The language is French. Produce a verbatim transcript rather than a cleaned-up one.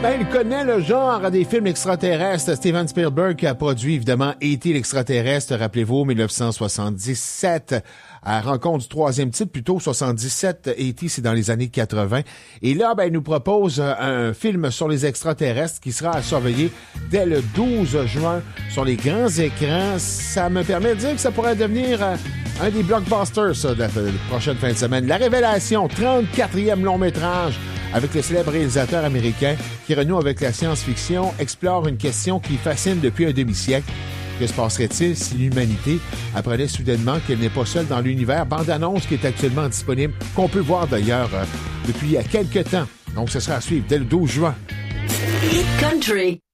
ben, il connaît le genre des films extraterrestres. Steven Spielberg qui a produit évidemment E T l'extraterrestre, rappelez-vous, dix-neuf cent soixante-dix-sept. À la rencontre du troisième titre, plutôt soixante-dix-sept, E T c'est dans les années quatre-vingts. Et là, ben, il nous propose un film sur les extraterrestres qui sera à surveiller dès le douze juin sur les grands écrans. Ça me permet de dire que ça pourrait devenir un des blockbusters, ça, de la prochaine fin de semaine. La Révélation, trente-quatrième long métrage avec le célèbre réalisateur américain qui renoue avec la science-fiction, explore une question qui fascine depuis un demi-siècle. Que se passerait-il si l'humanité apprenait soudainement qu'elle n'est pas seule dans l'univers? Bande-annonce qui est actuellement disponible, qu'on peut voir d'ailleurs euh, depuis il y a quelques temps. Donc, ce sera à suivre dès le douze juin. Hit Country.